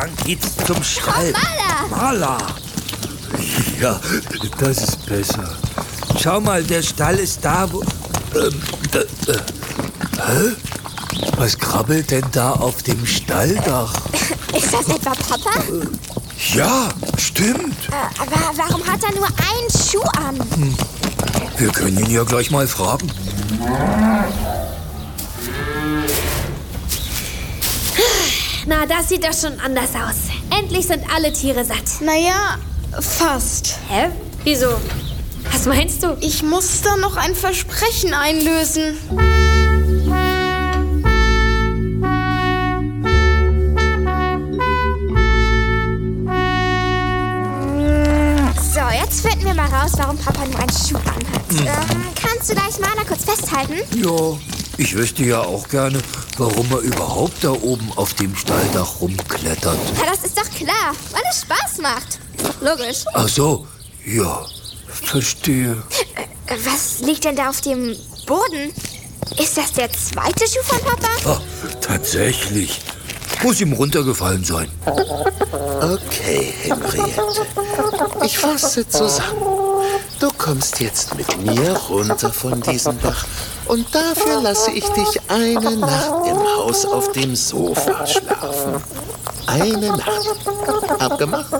dann geht's zum Stall. Maler! Ja, das ist besser. Schau mal, der Stall ist da, wo... Hä? Was krabbelt denn da auf dem Stalldach? Ist das etwa Papa? Ja, stimmt. Aber warum hat er nur einen Schuh an? Wir können ihn ja gleich mal fragen. Na, das sieht doch schon anders aus. Endlich sind alle Tiere satt. Naja, fast. Hä? Wieso? Was meinst du? Ich muss da noch ein Versprechen einlösen. So, jetzt finden wir mal raus, warum Papa nur einen Schuh anhat. Kannst du gleich mal kurz festhalten? Ja, ich wüsste ja auch gerne, warum er überhaupt da oben auf dem Stalldach rumklettert. Ja, das ist doch klar, weil es Spaß macht. Ist doch logisch. Ach so, ja, verstehe. Was liegt denn da auf dem Boden? Ist das der zweite Schuh von Papa? Ah, tatsächlich. Muss ihm runtergefallen sein. Okay, Henriette. Ich fasse zusammen. Du kommst jetzt mit mir runter von diesem Dach und dafür lasse ich dich eine Nacht im Haus auf dem Sofa schlafen. Eine Nacht. Abgemacht?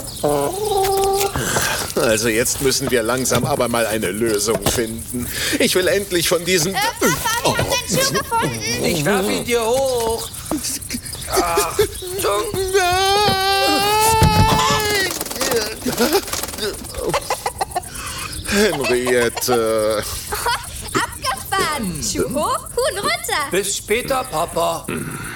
Also jetzt müssen wir langsam aber mal eine Lösung finden. Ich will endlich von diesem... Papa, wir haben deinen Schuh gefunden. Ich werf ihn dir hoch. Achtung. Henriette... Abgefahren. Schuh hoch, Huhn runter. Bis später, Papa.